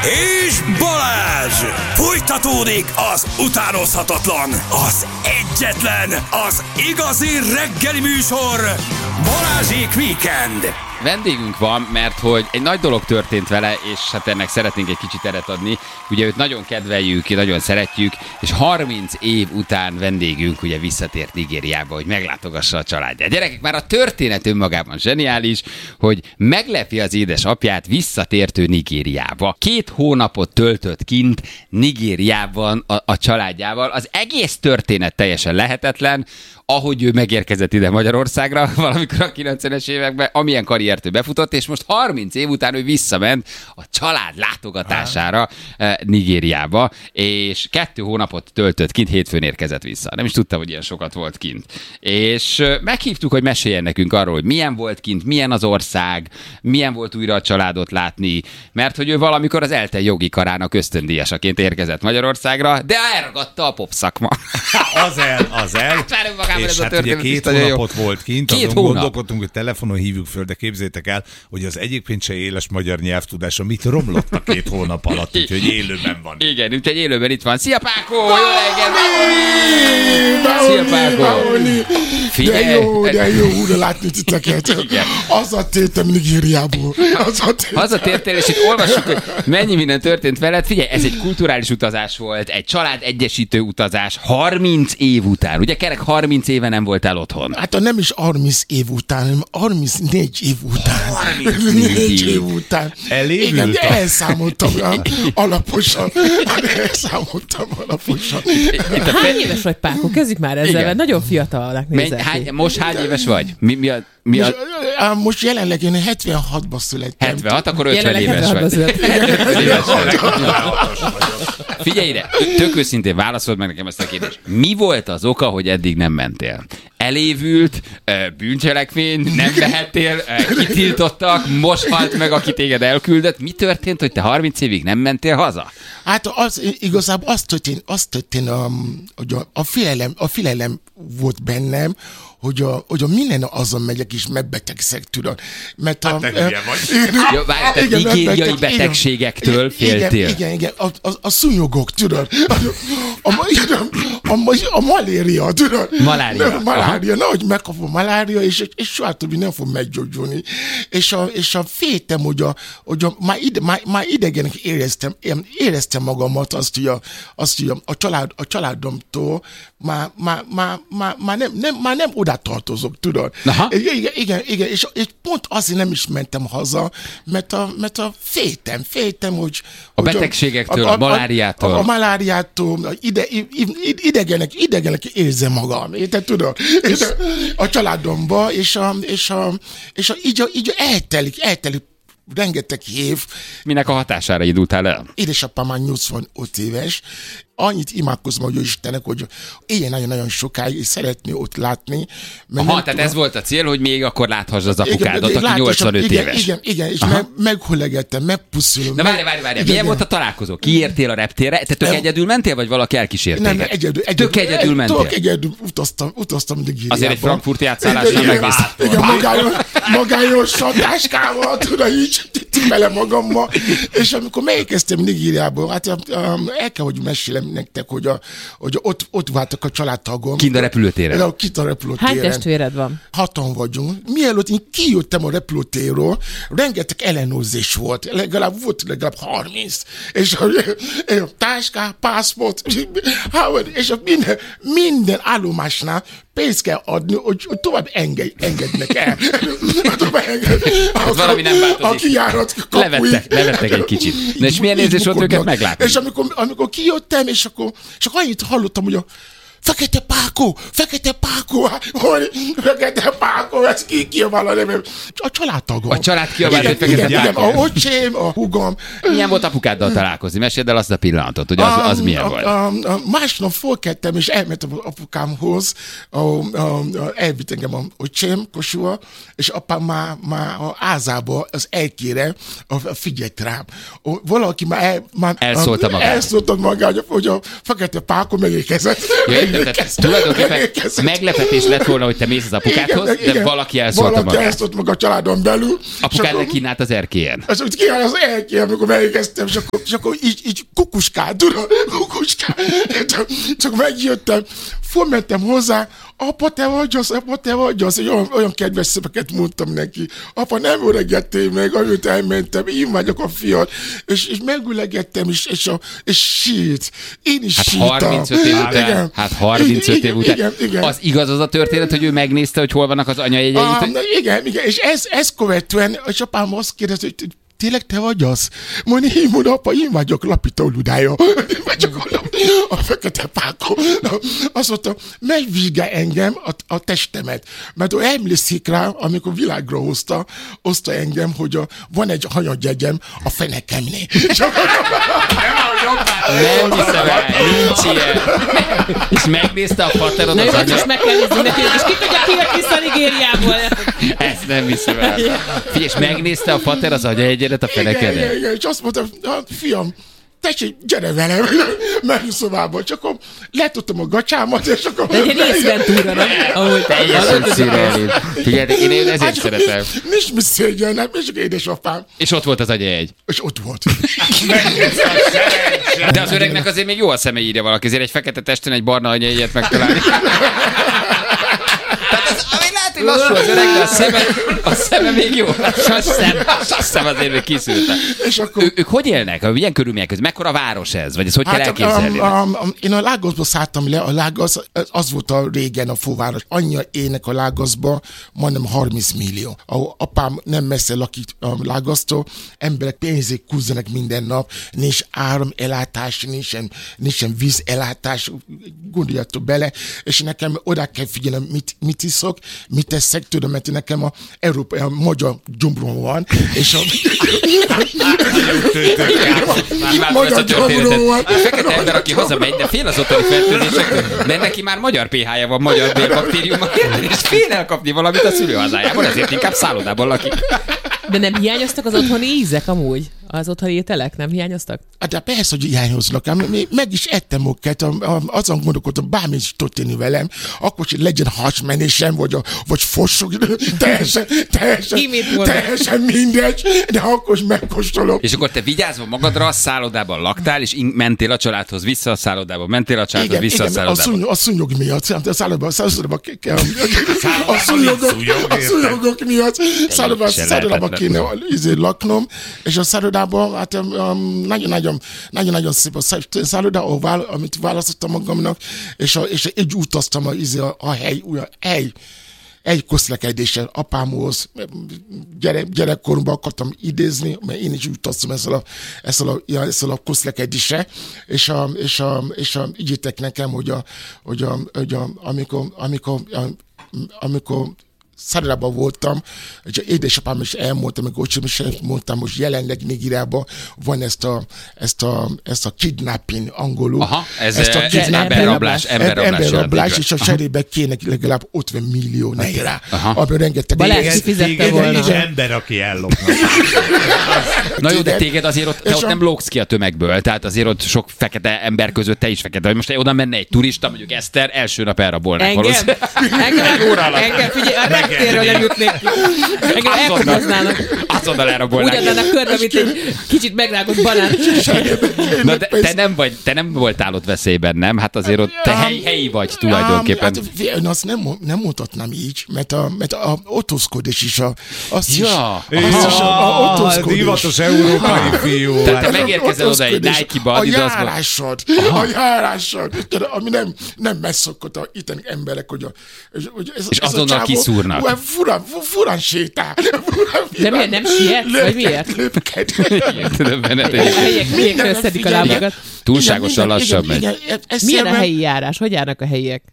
és Balázs! Folytatódik az utánozhatatlan, az egyetlen, az igazi reggeli műsor, Balázsék Weekend. Vendégünk van, mert hogy egy nagy dolog történt vele, és hát ennek szeretnénk egy kicsit teret adni. Ugye őt nagyon kedveljük, nagyon szeretjük, és 30 év után vendégünk ugye visszatért Nigériába, hogy meglátogassa a családját. Gyerekek, már a történet önmagában zseniális, hogy meglepi az édesapját visszatértő Nigériába. 2 hónapot töltött kint Nigériában a családjával. Az egész történet teljesen lehetetlen, ahogy ő megérkezett ide Magyarországra valamikor a 90-es években, amilyen karriert ő befutott, és most 30 év után ő visszament a család látogatására Nigériába, és 2 hónapot töltött kint, hétfőn érkezett vissza. Nem is tudtam, hogy ilyen sokat volt kint. És meghívtuk, hogy meséljen nekünk arról, hogy milyen volt kint, milyen az ország, milyen volt újra a családot látni, mert hogy ő valamikor az ELTE jogi karának ösztöndíjasaként érkezett Magyarországra, de elragadta a popszakma. Az el. És hát ugye 2 hónapot volt kint, azon gondolkodtunk, hogy telefonon hívjuk föl, de képzétek el, hogy az egyébként se éles magyar nyelvtudása mit romlott a 2 hónap alatt, úgyhogy élőben van. Igen, úgyhogy élőben itt van. Szia Pákó! Jó reggel! Szia Pákó! Figyelj! De jó, de látni titeket. Hazatértem Nigériából. Hazatértél, és itt olvassuk, hogy mennyi minden történt veled. Figyelj, ez egy kulturális utazás volt, egy család egyesítő utazás, 30 év után. Ugye kerek 30 éve nem voltál otthon. Hát nem is 30 év után, hanem 34 év után. 34 év után. Elévült? Igen, de elszámoltam alaposan. Hány éves vagy, Pákó? Kezdjük már ezzel, Igen. mert nagyon fiatalnak nézel ki. Most hány éves vagy? Most jelenleg én 76-ban születtem. 76, akkor 50 éves vagy. Figyelj ide, tök őszintén válaszold meg nekem ezt a kérdést. Mi volt az oka, hogy eddig nem mentél? Elévült, bűncselekmény, nem vehettél, kitiltottak, most halt meg, aki téged elküldött. Mi történt, hogy te 30 évig nem mentél haza? Hát igazából az történt, hogy a félelem volt bennem, hogy a minden azon megyek és megbetegszek, tudod. Mert hát te hülye vagy. Jó, várj, te nigériai betegségektől féltél. Igen. A szúnyogok, tudod. A malária, tudod. Malária. Nehogy megkapom malária, és soha többé nem fog meggyógyulni. És a féltem, hogy már idegenek éreztem magamat, azt, hogy a családomtól már nem oda tartozok, tudod. Igen, és pont azért nem is mentem haza, mert a féltem, hogy... A betegségektől, a maláriától. A maláriától, idegenek érzem magam, érted, tudod? A családomba, és így eltelik rengeteg év. Minek a hatására indultál el? Édesapám már 85 éves, annyit imádkozom, hogy Istennek, hogy éljen nagyon-nagyon sokáig, és szeretné ott látni. Tehát ez volt a cél, hogy még akkor láthass az apukádat, aki 85 éves. Igen, és meghulegettem, megpuszulom. Na várj, milyen volt a találkozó? Kiértél a reptérre? Te tök egyedül mentél, vagy valaki elkísért téged? Nem, egyedül mentél? Tök egyedül utaztam Nigériába. Azért egy frankfurti átszállásra megnéztem. Igen, magányos táskával, tudod, így vele magamba. És amikor megérkeztem Nigériába, hát el kell, hogy mesélem nektek, hogy ott váltak a családtagom. Kint a repülőtéren? Kint a repülőtéren. Hány testvéred van? 6-an vagyunk. Mielőtt én kijöttem a repülőtérről, rengeteg ellenőrzés volt. Legalább 30. És a táska, pászport, és minden állomásnál pénzt kell adni, hogy tovább engednek el. Valami nem változik. A kijárat levettek egy kicsit. Na és milyen érzés volt őket meglátni? És amikor kijöttem, és akkor annyit hallottam, hogy Fekete Pákó, ez ki kiabál a nevem. A családtagom. A család kiabált, hogy Fekete Pákó. A öcsém, a húgom. Milyen volt apukáddal találkozni? Meséld el azt a pillanatot, hogy az milyen volt. Másnap fölkeltem, és elmentem apukámhoz, elvitt engem a öcsém, Kossuha, és apám már a ázába, az elkére figyelt rám. Valaki már elszólta magára, hogy a Fekete Pákó megérkezett. Tehát tulajdonképpen meglepetés lett volna, hogy te mész az apukádhoz, de valaki elszólta magát. Valaki elszólt meg a családon belül. Apukád meg kínált az erkélyen. Az úgy kínált az erkélyen, amikor megérkeztem, és akkor így kukuskál, tudod, kukuskál. Csak megjöttem, fölmentem hozzá, apa, te vagy az, olyan kedves szöveket mondtam neki. Apa, nem öregettél meg, amit elmentem, én vagyok a fiad. És megülegettem, és sírt. Én is sírtam. 35 év után. Igen. Hát 35 év után. Igen. Az igaz az a történet, hogy ő megnézte, hogy hol vannak az anyajegyeit? Igen, és ezt követően, és apám azt kérdezte, hogy tényleg te vagy az? Mondom, apa, én vagyok Lapita Ludája. Én vagyok a fekete pákó. Azt mondta, megvizsgál engem a testemet. Mert ő emlékszik rá, amikor világra hozta engem, hogy van egy hanyadjegyem a fenekemnél. Nem hiszem el, nincs ilyen. És megnézte a faterod az anyag. És meg kell nézni neki, és ki tudja, ki jött vissza Nigériából. Ezt nem hiszem el. Figyelj, és megnézte a fater az anyajegyedet a fenekedre. Igen, és azt mondta, fiam, tessék, gyere velem, menj szobába, csak akkor letudtam a gacsámat, és akkor... De egy részventúra, nem? Ahogy teljesen szürreális. Figyelj, én ezért szeretem. Nincs mit szégyelnem, és édesapám. És ott volt az anyajegy. És ott volt. De az öregnek azért még jó a szeme, írja valaki, ezért egy fekete testen egy barna anyajegyet megtalálni. Lassú az öreg, de a szeme még jó. A szem azért még kiszűrte. És akkor... Ők hogy élnek? Milyen körülmények között? Mekkora város ez? Vagy ezt hogy kell elképzelni? Én a Lagosba szálltam le, a Lagos, az volt a régen a főváros. Annyi élnek a Lagosba, majdnem 30 millió. Apám nem messze lakik a Lagosztól, emberek pénzét kúzzanak minden nap, nincs áramellátás, nincsen vízellátás, gondoljatok bele, és nekem oda kell figyelnem, mit iszok, mit teszek, tudom, mert nekem a magyar gyomrom van, és a magyar gyomrom van. A fekete ember, aki hazamegy, de fél az otthoni fertőzésektől, mert neki már magyar pH-ja van, magyar bélbaktériuma, és fél elkapni valamit a szülőhazájában, ezért inkább szállodában lakik. De nem hiányoztak az otthoni ízek amúgy? Az otthoni ételek nem hiányoztak? De persze, hogy hiányoznak. Meg is ettem őket, azon gondolkodtam, bármi is történni velem, akkor hogy legyen hasmenésem, vagy fossuk, teljesen mindegy, de akkor is megkóstolom. És akkor te vigyázva magadra, a szállodában laktál, és mentél a családhoz vissza a szállodába, mentél a családhoz vissza a szállodába. A szúnyog miatt, a szállodában a szúnyogok miatt, szállodában kéne laknom, és a szállodában hát nagyon szép a szálloda, amit választottam magamnak, és így utaztam a hely közlekedéssel apámhoz, gyerekkoromban akartam idézni, mert én is utaztam ezzel a közlekedéssel, és ígyétek nekem, hogy amikor szállodában voltam, és édesapám is elmondta, meg öcsém is elmondtam, most jelenleg Nigériában van ezt a kidnapping angolul. Aha, ez emberrablás, és a cserébe kéne legalább 50 millió naira. Abban rengeteg... Balázs fizette volna. Egy ember, aki ellopna. Na jó, de téged azért te ott nem lógsz ki a tömegből, tehát azért ott sok fekete ember között te is fekete, hogy most oda menne egy turista, mondjuk Eszter, első nap elrabolnák valószínűleg. Engem figyelj, a reptérről nem jutnék ki. Engem elkapoznának. Azonnal elrabolnák. Ugyan a körbe, mint egy kicsit megrágott banán. Na de te nem voltál ott veszélyben, nem? Hát azért ott te helyi vagy tulajdonképpen. Én azt nem mondhatnám így, mert a autózkodás is divatos európai fiú. Tehát te megérkezel oda egy Nike-ba. A járásod, ami nem megszokott a itteni emberek, hogy és azonnal kiszúrnak. Furán sétál. De miért nem siet? Vagy miért? Lépked. Helyek összedik a lábakat. Túlságosan lassabb megy. Milyen a helyi járás? Hogy járnak a helyiek?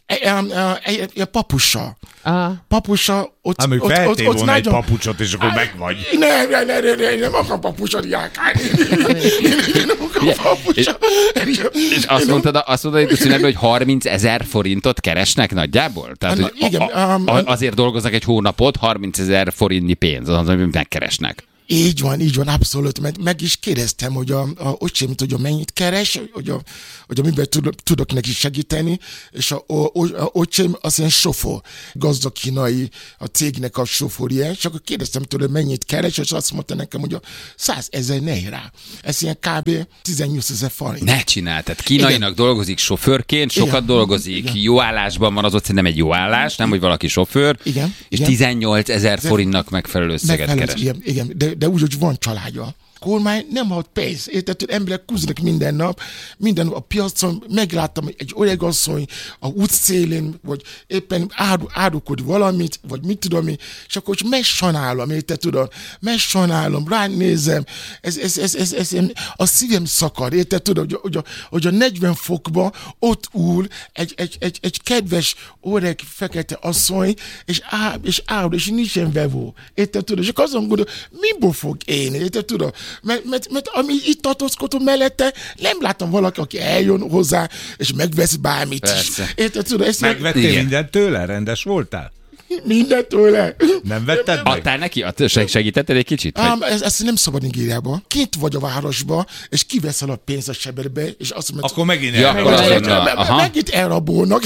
Papusa. Ott nagyon... egy papucsot, és akkor megvagy. Nem akar papucsot járkálni. Nem akar papucsot. És azt mondtad itt a szünetben, hogy 30 000 forintot keresnek nagyjából? Tehát, hogy azért dolgoznak egy hónapot, 30 000 forintnyi pénz, az, amit megkeresnek. Így van, abszolút. Mert meg is kérdeztem, hogy a öcsémet, hogy mennyit keres, hogy miben tudok neki segíteni, és a öcsém az ilyen sofőr, gazdag kínai, a cégnek a sofőrje, és akkor kérdeztem tőle, mennyit keres, és azt mondta nekem, hogy 100 000 naira. Ez ilyen kb. 18 000 forint. Ne csinál, tehát kínainak dolgozik sofőrként, sokat dolgozik, jó állásban van, az ott szerintem egy jó állás, nem, hogy valaki sofőr, és 18 000 forintnak megfelelő összeget keres. Igen, de úgy, hogy van családja. Kormány nem ad pénz. Érted, hogy emberek kúznak minden nap a piacon, megláttam egy öreg asszony a útszélén, vagy éppen árukod valamit, vagy mit tudom én, és akkor megsajnálom, érted, tudod, ránézem, ez a szívem szakad, érted, tudod, hogy a 40 fokban ott ül egy kedves öreg fekete asszony, és áll, és nincsen vevő, érted, tudod, és azon gondolom, miből fog élni, érted, tudod, mert ami itt tartózkodó mellette, nem látom valaki, aki eljön hozzá, és megvesz bármit is. Érted, tudod, megvettél mindent tőle? Rendes voltál? Mindent tőle. Nem vetted meg? Adtál neki? Segítetted egy kicsit? Ezt nem szabad Nigériában. Kint vagy a városba, és kiveszel a pénzt a sebedbe, és azt mondod... Akkor megint megint elrabolnak.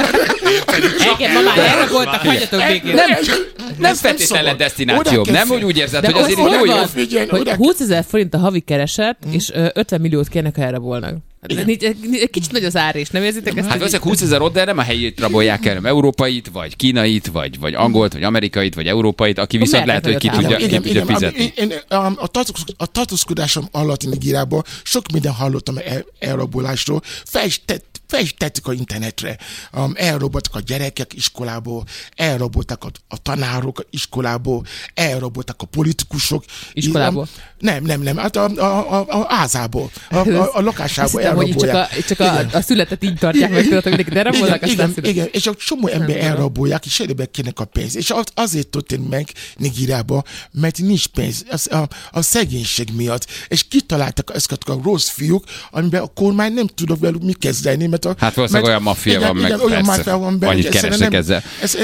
Igen, ma már elraboltak, hagyjatok békén. Nem feltétlenül desztináció. Nem úgy érzed, hogy azért jó. Hogy 20 000 forint a havi kereset, és 50 milliót kérnek, ha elrabolnak. Egy kicsit nagy az árés, nem érzitek ezt? Hát valószínűleg 20 000 ott, de nem a helyét rabolják el, nem európait, vagy kínait, vagy angolt, vagy amerikait, vagy európait, aki viszont lehet, hogy ki tudja fizetni. A tartózkodásom alatt Nigériában sok minden hallottam elrabolásról, fel is tettük a internetre. Elraboltak a gyerekek iskolából, elraboltak a tanárok iskolából, elraboltak a politikusok. Iskolából? Nem, hát a házából, a lakásából elrabolják. Csak a születet így tartják meg, tudod, hogy de rabolnak, aztán szület. Igen, és a csomó ember elrabolják, és elébe kérnek a pénz. És azért történt meg Nigériában, mert nincs pénz, a szegénység miatt. És kitaláltak ezeket a rossz fiúk, amiben a kormány nem tud velük mi kezdeni, hát valószínűleg olyan maffia van, meg persze, annyit keresnek ezzel.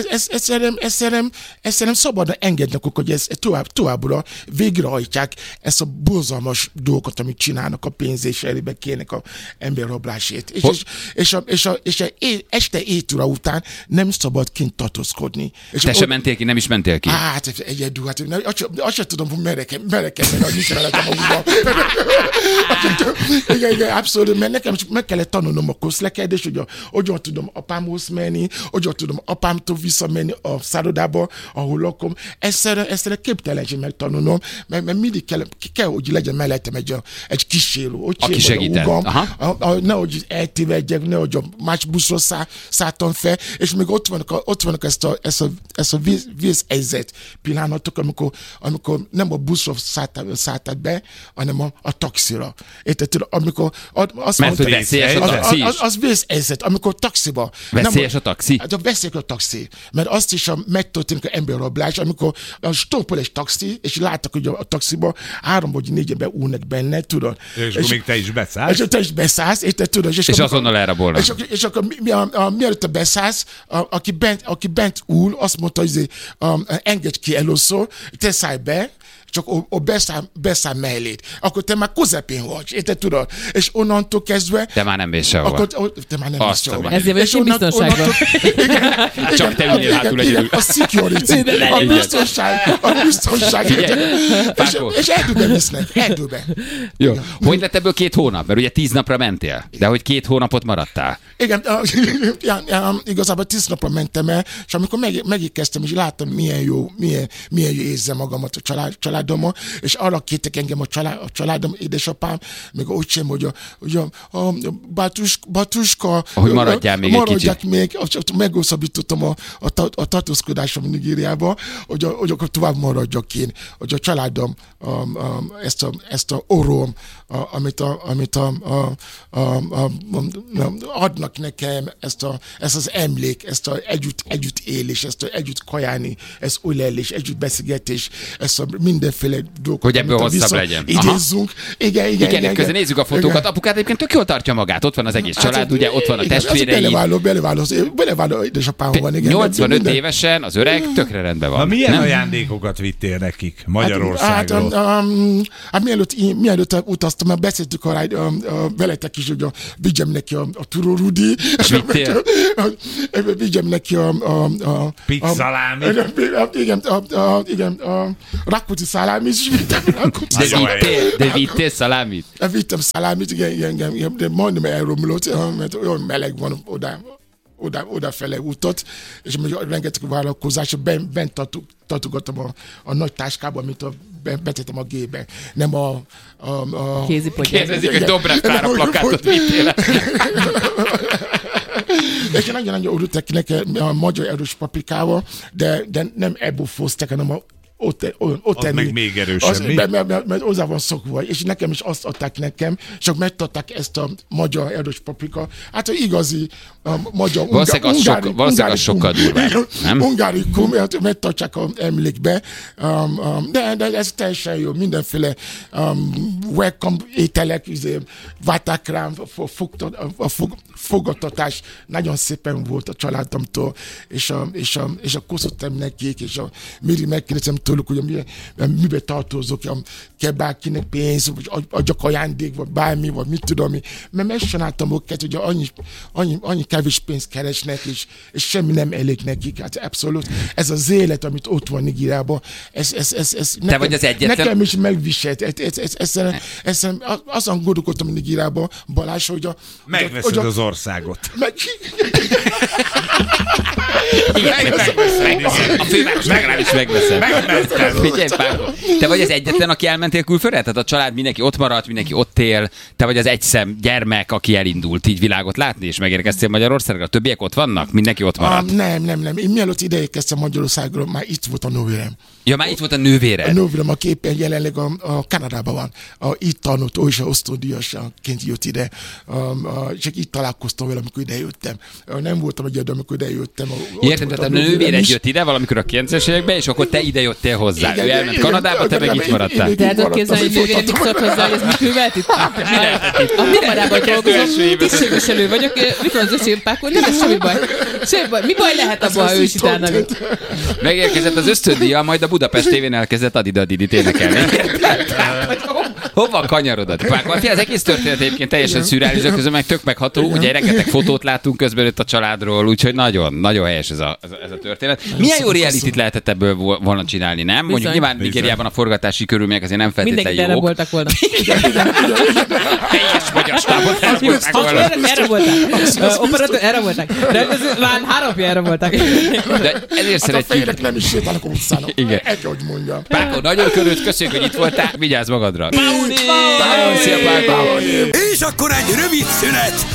Ezt nem szabadna engednek, hogy ezt továbbra végrehajtják ezt a borzalmas dolgot, amit csinálnak a pénz, és elébe kérnek a emberrablásért. És este 7 óra után nem szabad kint tartózkodni. Te sem mentél ki, nem is mentél ki? Hát egyedül, azt sem tudom, hogy merre kell menni, hogy nincs veletem a húzva. Igen, abszolút, mert nekem meg kellett tanulnom a közlekedést, hogy hogyan tudom apámhoz menni, hogyan tudom apámtól visszamenni a szállodába, ahol lakom. Egyszerre képtelenség megtanulnom, mert mindig kell, hogy legyen mellettem egy kísérő. Aki segített. Nehogy eltévedjek, nehogy a más buszról szálltam fel, és még ott vannak ezt a vészhelyzet pillanatok, amikor nem a buszról szálltál be, hanem a taxira. Érted? Amikor azt mert hogy veszélyes a taxi is? Az vészhelyzet, amikor taxiba. Veszélyes a taxi? Hát veszélyes a taxi, mert azt is megtörténik az emberrablás, amikor stoppol egy taxi, és láttak, hogy a taxiba 3 vagy 4 ember ülnek benne, tudod. És még te is beszállsz. És te is beszállsz, érted, tudod. És azonnal elrabolnak. És akkor mielőtt te beszállsz, aki bent ül, azt mondta, hogy engedj ki először, te szállj be, csak beszáll mellét. Akkor te már közepén vagy, érted, tudod? És onnantól kezdve... Te már nem mész sehova. Te már nem mész sehova. Ezért vagy én biztonságban. Csak te üljél hátul egyedül. A security, a biztonság. És Erdőbe visznek, Erdőbe. Jó. Hogy lett ebből 2 hónap? Mert ugye 10 napra mentél, de hogy 2 hónapot maradtál? Igen, igazából 10 napra mentem el, és amikor megérkeztem, és láttam, milyen jó érzem magamat a családommal, és arra kértek engem a családom, édesapám, meg öcsém, hogy a Batuska, hogy maradjál még egy kicsit. Meghosszabbítottam a tartózkodásom Nigériába, hogy akkor tovább maradjak én, hogy a családom ezt a orrom, adnak nekem ezt az emlék, ezt az együtt élés, ezt az együtt kajálni, ezt ölelés, együtt beszélgetés, ezt a mindenféle dolgokat. Hogy ebből hosszabb legyen. Idézzünk. Igen. Közben nézzük a fotókat. Apukát egyébként tök jól tartja magát. Ott van az egész család, ugye, ott van a testvérei. Beleváló édesapám van. 85 évesen az öreg tökre rendben van. Na, milyen ajándékokat vittél nekik Magyarországról? Hát mielőtt utaztam, beszéltük veletek is, hogy vigyem neki a Turó Rudi. És vittél? Vigyem neki a Pixalámi. Igen, a Rákóczi szalámit is vittem. De vittél szalámit? Vittem szalámit, igen, de majdnem elromlott, mert olyan meleg van odafele útot, és még rengeteg vállalkozás, bent tartogattam a nagy táskába, amit betettem a gépbe. Nem a kézipotyát. Kérdezik, hogy Dobrev Klára plakátot vittél. És nagyon-nagyon örültek nekem a magyar erős paprikával, de nem ebből fozták, hanem ott meg még erősebb, mi? Mert hozzá van szokva, és nekem is azt adták nekem, csak megtartották ezt a magyar erős paprika. Hát, hogy igazi magyar... Valószínűleg sokkal durvább, nem? Ungárikum, megtartják az emlékbe, de ez teljesen jó, mindenféle welcome ételek, várták rám, a fogadtatás nagyon szépen volt a családomtól, és a köszöntem nekik, és a Miri megkérdezem tőlük, hogy miben tartozok, kell bárkinek pénz, vagy adjak ajándék, vagy bármi, vagy mit tudom, mert megcsináltam őket, hogy annyi kevés pénzt keresnek, és semmi nem elég nekik. Hát abszolút. Ez az élet, amit ott van Nigériában, Te vagy az egyetlen? Nekem is megviselt. Azon gondolkodtam Nigériában, Balázs, hogy megveszed az országot. A főváros legalábbis megveszed. Figyelj, Páko, te vagy az egyetlen, aki elmentél külföldre? Tehát a család mindenki ott maradt, mindenki ott él. Te vagy az egyszem gyermek, aki elindult így világot látni, és megérkeztél Magyarországra. A többiek ott vannak? Mindenki ott maradt? Nem. Én mielőtt ideérkeztem Magyarországról, már itt volt a nővérem. Ja, már itt volt a nővéred? A nővérem, aki éppen jelenleg a Kanadában van. Itt tanult, ő is osztódíjasként jött ide. Csak itt találkoztam vele, amikor idejöttem. Nem voltam egyedül, amikor idejöttem. Értem, tehát a nővéred jött ide valamikor a 90-es években, és akkor te ide jöttél hozzá. Ő elment Kanadába, te meg itt maradtál. De hát képzelni, hogy nővérem mit szólt hozzá, hogy ez mit művelt itt? A kamarában dolgozom, tisztségviselő vagyok. Mikor az öcsém Páko? Nem lesz semmi baj. Mi baj lehet abban, ha ő is utána jött? Megérkezett az ösztöndíja, majd a Budapest tévén elkezdett Adidadidit énekelni. Hova kanyarodat? Páko, az egész történet egyébként teljesen szürreális, közben meg tök megható. Ugye rengeteg fotót látunk közben itt a családról, úgyhogy nagyon helyes ez a történet. Milyen jó realityt lehetett ebből volna csinálni, nem? Mondjuk nyilván Nigériában a forgatási körülmények azért nem feltétlenül jók. Mindenki voltak volna. Teljes magyar stábot elvoltak volna. Erre voltak. Operatőr, erre voltak. Rendező, már 3 napja erre voltak. De ezért szeretjük. A fejlek nem is sétálnak a utcának. Igen. Hogy mondjam. Páko, nagyon körült, köszönjük, hogy itt voltál. Vigyázz magadra. Szia, Páko. És akkor egy rövid szünet,